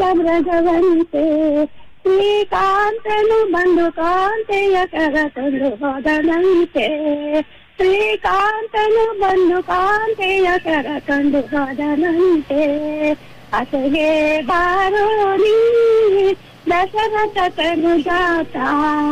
ಮೃಗವಂತೆ ಶ್ರೀಕಾಂತನು ಬಂದು ಕಾಂತೆಯ ಕರತಂದು ಹೋದನಂತೆ ಶ್ರೀಕಾಂತನು ಬಂದು ಕಾಂತೆಯ ಕರತಂದು ಹೋದನಂತೆ ಅಸಗೆ ಬಾರೋ ನೀ ದಶರಥ ತನು ಜಾತ